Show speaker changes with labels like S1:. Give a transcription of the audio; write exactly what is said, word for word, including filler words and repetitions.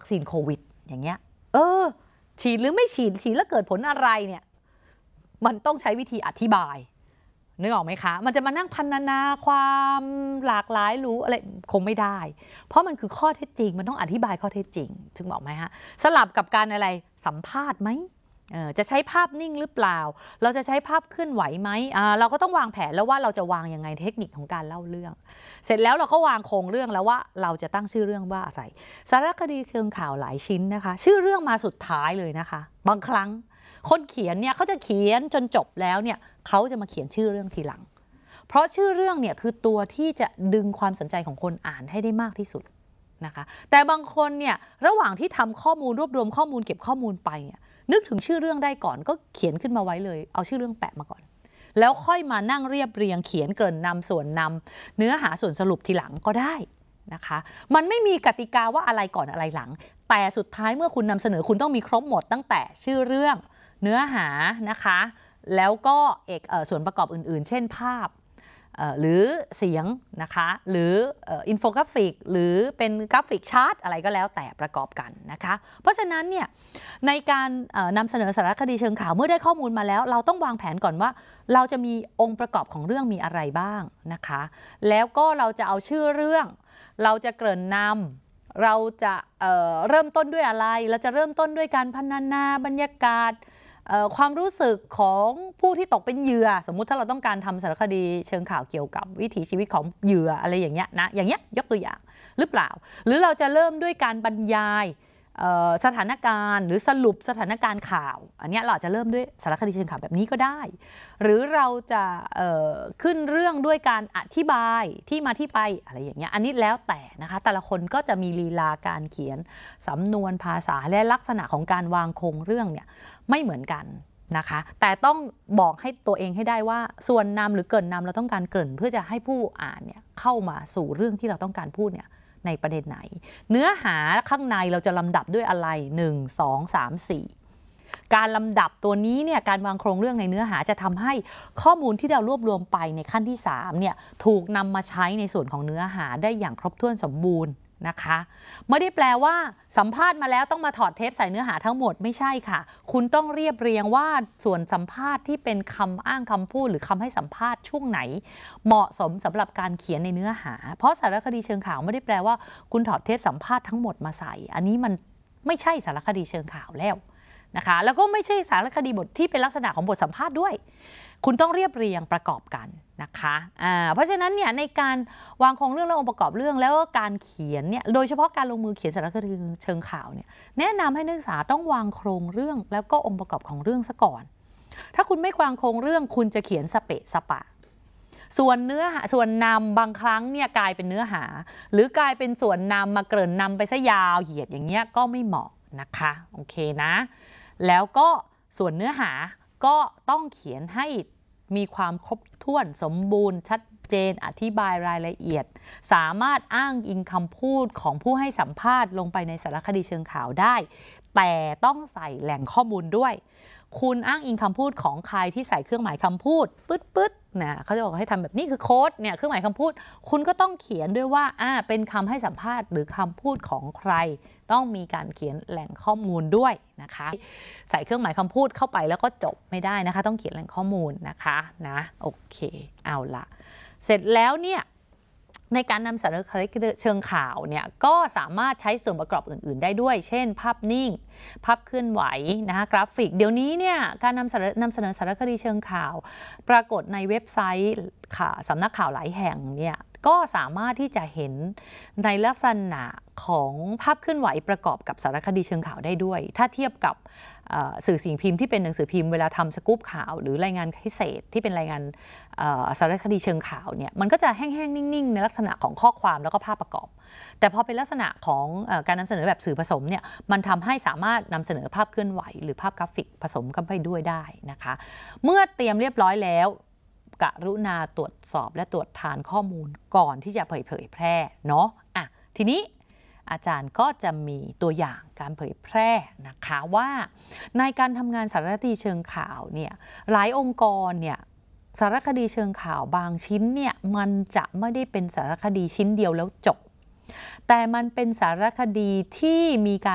S1: ซีนโควิดอย่างเงี้ยเออฉีดหรือไม่ฉีดฉีดแล้วเกิดผลอะไรเนี่ยมันต้องใช้วิธีอธิบายนึกออกไหมคะมันจะมานั่งพรรณนาความหลากหลายรู้อะไรคงไม่ได้เพราะมันคือข้อเท็จจริงมันต้องอธิบายข้อเท็จจริงถึงบอกไหมฮะสลับกับการอะไรสัมภาษณ์ไหมจะใช้ภาพนิ่งหรือเปล่าเราจะใช้ภาพเคลื่อนไหวไหมเราก็ต้องวางแผนแล้วว่าเราจะวางยังไงเทคนิคของการเล่าเรื่องเสร็จแล้วเราก็วางโครงเรื่องแล้วว่าเราจะตั้งชื่อเรื่องว่าอะไรสารคดีเชิงข่าวหลายชิ้นนะคะชื่อเรื่องมาสุดท้ายเลยนะคะบางครั้งคนเขียนเนี่ยเขาจะเขียนจนจบแล้วเนี่ยเขาจะมาเขียนชื่อเรื่องทีหลังเพราะชื่อเรื่องเนี่ยคือตัวที่จะดึงความสนใจของคนอ่านให้ได้มากที่สุดนะคะแต่บางคนเนี่ยระหว่างที่ทำข้อมูลรวบรวมข้อมูลเก็บข้อมูลไปเนี่ยนึกถึงชื่อเรื่องได้ก่อนก็เขียนขึ้นมาไว้เลยเอาชื่อเรื่องแปะมาก่อนแล้วค่อยมานั่งเรียบเรียงเขียนเกริ่นนำส่วนนำเนื้อหาส่วนสรุปทีหลังก็ได้นะคะมันไม่มีกติกาว่าอะไรก่อนอะไรหลังแต่สุดท้ายเมื่อคุณนำเสนอคุณต้องมีครบหมดตั้งแต่ชื่อเรื่องเนื้อหานะคะแล้วก็เอกส่วนประกอบอื่นๆเช่นภาพหรือเสียงนะคะหรืออินโฟกราฟิกหรือเป็นกราฟิกชาร์ตอะไรก็แล้วแต่ประกอบกันนะคะเพราะฉะนั้นเนี่ยในการนำเสนอสารคดีเชิงข่าวเมื่อได้ข้อมูลมาแล้วเราต้องวางแผนก่อนว่าเราจะมีองค์ประกอบของเรื่องมีอะไรบ้างนะคะแล้วก็เราจะเอาชื่อเรื่องเราจะเกริ่นนำเราจะเอ่อเริ่มต้นด้วยอะไรเราจะเริ่มต้นด้วยการพรรณนาบรรยากาศความรู้สึกของผู้ที่ตกเป็นเหยื่อสมมุติถ้าเราต้องการทำสารคดีเชิงข่าวเกี่ยวกับวิถีชีวิตของเหยื่ออะไรอย่างเงี้ยนะอย่างเงี้ยยกตัวอย่างหรือเปล่าหรือเราจะเริ่มด้วยการบรรยายสถานการณ์หรือสรุปสถานการณ์ข่าวอันนี้เราอาจจะเริ่มด้วยสารคดีเชิงข่าวแบบนี้ก็ได้หรือเราจะขึ้นเรื่องด้วยการอธิบายที่มาที่ไปอะไรอย่างเงี้ยอันนี้แล้วแต่นะคะแต่ละคนก็จะมีลีลาการเขียนสำนวนภาษาและลักษณะของการวางโครงเรื่องเนี่ยไม่เหมือนกันนะคะแต่ต้องบอกให้ตัวเองให้ได้ว่าส่วนนำหรือเกริ่นนำเราต้องการเกริ่นเพื่อจะให้ผู้อ่านเนี่ยเข้ามาสู่เรื่องที่เราต้องการพูดเนี่ยในประเด็นไหนเนื้อหาข้างในเราจะลำดับด้วยอะไรหนึ่ง สอง สาม สี่การลำดับตัวนี้เนี่ยการวางโครงเรื่องในเนื้อหาจะทำให้ข้อมูลที่เรารวบรวมไปในขั้นที่สามเนี่ยถูกนำมาใช้ในส่วนของเนื้อหาได้อย่างครบถ้วนสมบูรณ์นะคะไม่ได้แปลว่าสัมภาษณ์มาแล้วต้องมาถอดเทปใส่เนื้อหาทั้งหมดไม่ใช่ค่ะคุณต้องเรียบเรียงว่าส่วนสัมภาษณ์ที่เป็นคำอ้างคำพูดหรือคำให้สัมภาษณ์ช่วงไหนเหมาะสมสำหรับการเขียนในเนื้อหาเพราะสารคดีเชิงข่าวไม่ได้แปลว่าคุณถอดเทปสัมภาษณ์ทั้งหมดมาใส่อันนี้มันไม่ใช่สารคดีเชิงข่าวแล้วนะคะแล้วก็ไม่ใช่สารคดีบทที่เป็นลักษณะของบทสัมภาษณ์ด้วยคุณต้องเรียบเรียงประกอบกันนะคะอ่าเพราะฉะนั้นเนี่ยในการวางโครงเรื่องและองค์ประกอบเรื่องแล้วก็การเขียนเนี่ยโดยเฉพาะการลงมือเขียนสารคดีเชิงข่าวเนี่ยแนะนำให้นักศึกษาต้องวางโครงเรื่องแล้วก็องค์ประกอบของเรื่องซะก่อนถ้าคุณไม่วางโครงเรื่องคุณจะเขียนสเปะสปะส่วนเนื้อหาส่วนนำบางครั้งเนี่ยกลายเป็นเนื้อหาหรือกลายเป็นส่วนนำมาเกริ่นนำไปซะยาวเหยียดอย่างเงี้ยก็ไม่เหมาะนะคะโอเคนะแล้วก็ส่วนเนื้อหาก็ต้องเขียนให้มีความครบถ้วนสมบูรณ์ชัดเจนอธิบายรายละเอียดสามารถอ้างอิงคำพูดของผู้ให้สัมภาษณ์ลงไปในสารคดีเชิงข่าวได้แต่ต้องใส่แหล่งข้อมูลด้วยคุณอ้างอิงคำพูดของใครที่ใส่เครื่องหมายคำพูดปึ๊ดปึ๊ดนะเขาจะบอกให้ทำแบบนี้คือโค้ดเนี่ยเครื่องหมายคำพูดคุณก็ต้องเขียนด้วยว่าอ่าเป็นคำให้สัมภาษณ์หรือคำพูดของใครต้องมีการเขียนแหล่งข้อมูลด้วยนะคะใส่เครื่องหมายคำพูดเข้าไปแล้วก็จบไม่ได้นะคะต้องเขียนแหล่งข้อมูลนะคะนะโอเคเอาละเสร็จแล้วเนี่ยในการนำสารคดีเชิงข่าวเนี่ยก็สามารถใช้ส่วนประกอบอื่นๆได้ด้วยเช่นภาพนิ่งภาพเคลื่อนไหวนะคะกราฟิกเดี๋ยวนี้เนี่ยการนำนำเสนอสารคดีเชิงข่าวปรากฏในเว็บไซต์ค่ะสำนักข่าวหลายแห่งเนี่ยก็สามารถที่จะเห็นในลักษณะของภาพเคลื่อนไหวประกอบกับสารคดีเชิงข่าวได้ด้วยถ้าเทียบกับสื่อสิ่งพิมพ์ที่เป็นหนังสือพิมพ์เวลาทำสกู๊ปข่าวหรือรายงานพิเศษที่เป็นรายงานสารคดีเชิงข่าวเนี่ยมันก็จะแห้งๆนิ่งๆในลักษณะของข้อความแล้วก็ภาพประกอบแต่พอเป็นลักษณะของการนำเสนอแบบสื่อผสมเนี่ยมันทำให้สามารถนำเสนอภาพเคลื่อนไหวหรือภาพกราฟิกผสมกันไปด้วยได้นะคะเมื่อเตรียมเรียบร้อยแล้วกรุณาตรวจสอบและตรวจทานข้อมูลก่อนที่จะเผยเผยแพร่เนาะอ่ะทีนี้อาจารย์ก็จะมีตัวอย่างการเผยแพร่นะคะว่าในการทำงานสารคดีเชิงข่าวเนี่ยหลายองค์กรเนี่ยสารคดีเชิงข่าวบางชิ้นเนี่ยมันจะไม่ได้เป็นสารคดีชิ้นเดียวแล้วจบแต่มันเป็นสารคดีที่มีการ